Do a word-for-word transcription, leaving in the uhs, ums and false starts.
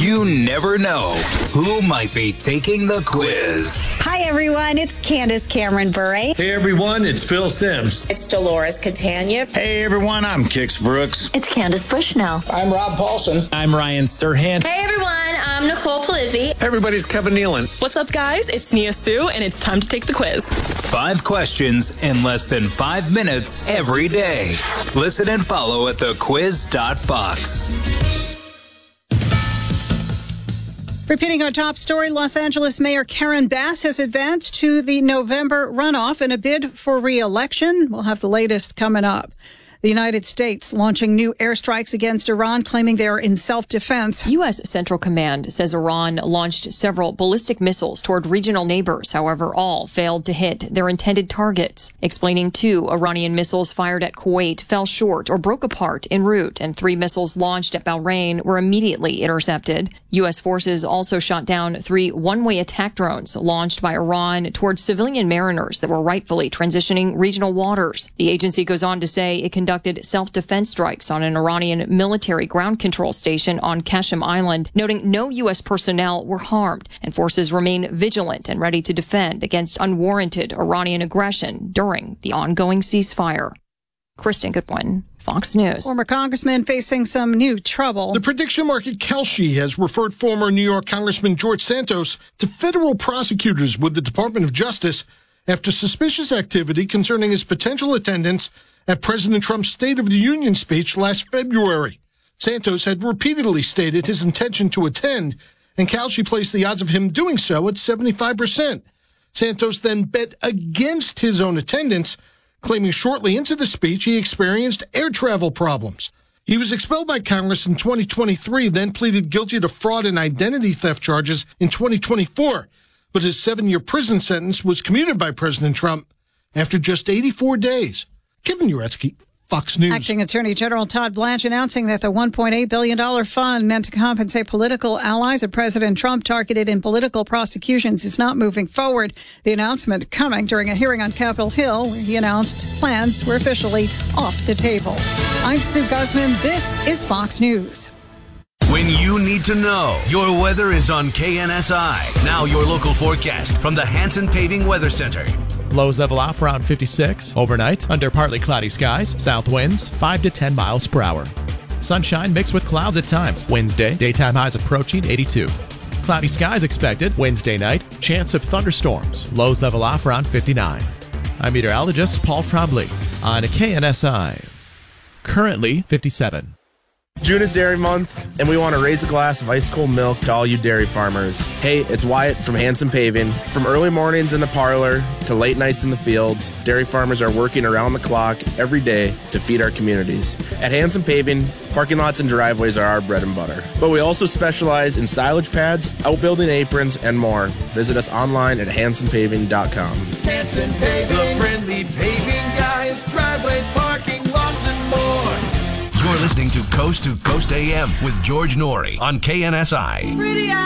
You never know who might be taking the quiz. Hi, everyone. It's Candace Cameron Bure. Hey, everyone. It's Phil Sims. It's Dolores Catania. Hey, everyone. I'm Kix Brooks. It's Candace Bushnell. I'm Rob Paulson. I'm Ryan Serhant. Hey, everyone. I'm Nicole Palizzi. Hey, everybody's Kevin Nealon. What's up, guys? It's Nia Sue, and it's time to take the quiz. Five questions in less than five minutes every day. Listen and follow at the quiz dot fox. Repeating our top story, Los Angeles Mayor Karen Bass has advanced to the November runoff in a bid for re-election. We'll have the latest coming up. The United States launching new airstrikes against Iran, claiming they are in self-defense. U S. Central Command says Iran launched several ballistic missiles toward regional neighbors. However, all failed to hit their intended targets, explaining two Iranian missiles fired at Kuwait fell short or broke apart en route, and three missiles launched at Bahrain were immediately intercepted. U S forces also shot down three one-way attack drones launched by Iran towards civilian mariners that were rightfully transitioning regional waters. The agency goes on to say it conducted self-defense strikes on an Iranian military ground control station on Qasem Island, noting no U S personnel were harmed, and forces remain vigilant and ready to defend against unwarranted Iranian aggression during the ongoing ceasefire. Kristen Goodwin, Fox News. Former congressman facing some new trouble. The prediction market Kalshi has referred former New York Congressman George Santos to federal prosecutors with the Department of Justice after suspicious activity concerning his potential attendance at President Trump's State of the Union speech last February. Santos had repeatedly stated his intention to attend, and Kalshi placed the odds of him doing so at seventy-five percent. Santos then bet against his own attendance, claiming shortly into the speech he experienced air travel problems. He was expelled by Congress in twenty twenty-three, then pleaded guilty to fraud and identity theft charges in twenty twenty-four. But his seven-year prison sentence was commuted by President Trump after just eighty-four days. Kevin Uretsky, Fox News. Acting Attorney General Todd Blanche announcing that the one point eight billion dollars fund meant to compensate political allies of President Trump targeted in political prosecutions is not moving forward. The announcement coming during a hearing on Capitol Hill, where he announced plans were officially off the table. I'm Sue Guzman. This is Fox News. When you need to know, your weather is on K N S I. Now your local forecast from the Hanson Paving Weather Center. Lows level off around fifty-six. Overnight, under partly cloudy skies, south winds five to ten miles per hour. Sunshine mixed with clouds at times. Wednesday, daytime highs approaching eighty-two. Cloudy skies expected Wednesday night. Chance of thunderstorms. Lows level off around fifty-nine. I'm meteorologist Paul Trombley on K N S I. Currently fifty-seven. June is Dairy Month, and we want to raise a glass of ice-cold milk to all you dairy farmers. Hey, it's Wyatt from Hanson Paving. From early mornings in the parlor to late nights in the fields, dairy farmers are working around the clock every day to feed our communities. At Hanson Paving, parking lots and driveways are our bread and butter. But we also specialize in silage pads, outbuilding aprons, and more. Visit us online at hanson paving dot com. Hanson Paving, the friendly paving guys, driveways, parking lots, and more. You're listening to Coast to Coast A M with George Norrie on K N S I.